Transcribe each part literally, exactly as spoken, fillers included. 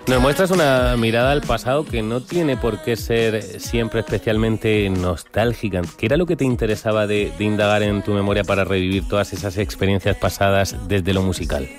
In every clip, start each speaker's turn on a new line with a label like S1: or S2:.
S1: Nos muestras una mirada al pasado que no tiene por qué ser siempre especialmente nostálgica. ¿Qué era lo que te interesaba de, de indagar en tu memoria para revivir todas esas experiencias pasadas desde lo musical?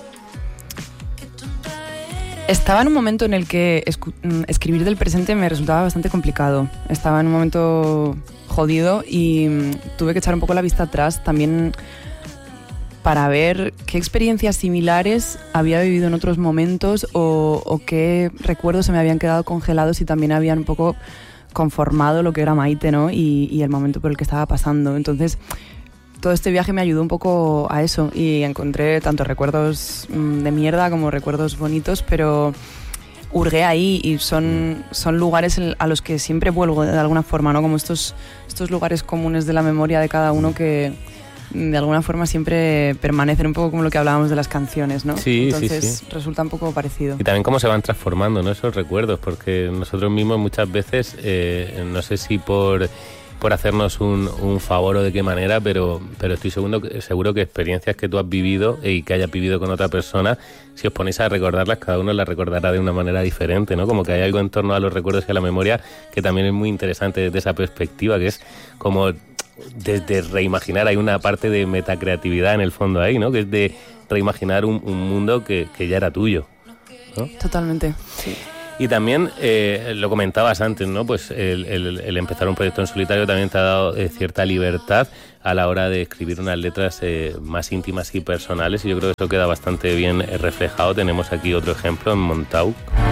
S2: Estaba en un momento en el que escu- escribir del presente me resultaba bastante complicado. Estaba en un momento jodido y tuve que echar un poco la vista atrás también para ver qué experiencias similares había vivido en otros momentos o, o qué recuerdos se me habían quedado congelados y también habían un poco conformado lo que era Maite, ¿no? y, y el momento por el que estaba pasando. Entonces, todo este viaje me ayudó un poco a eso y encontré tanto recuerdos de mierda como recuerdos bonitos, pero hurgué ahí y son, son lugares a los que siempre vuelvo de alguna forma, ¿no? Como estos, estos lugares comunes de la memoria de cada uno que de alguna forma siempre permanecen, un poco como lo que hablábamos de las canciones, ¿no?
S1: Sí,
S2: Entonces
S1: sí, sí.
S2: resulta un poco parecido.
S1: Y también cómo se van transformando, ¿no? Esos recuerdos, porque nosotros mismos muchas veces, eh, no sé si por, por hacernos un, un favor o de qué manera, pero, pero estoy seguro, seguro que experiencias que tú has vivido y que hayas vivido con otra persona, si os ponéis a recordarlas, cada uno las recordará de una manera diferente, ¿no? Como que hay algo en torno a los recuerdos y a la memoria que también es muy interesante desde esa perspectiva, que es como desde reimaginar, hay una parte de metacreatividad en el fondo ahí, ¿no? Que es de reimaginar un, un mundo que, que ya era tuyo, ¿no?
S2: Totalmente, sí.
S1: Y también, eh, lo comentabas antes, ¿no? Pues el, el, el empezar un proyecto en solitario también te ha dado eh, cierta libertad a la hora de escribir unas letras eh, más íntimas y personales, y yo creo que eso queda bastante bien eh, reflejado. Tenemos aquí otro ejemplo en Montauk.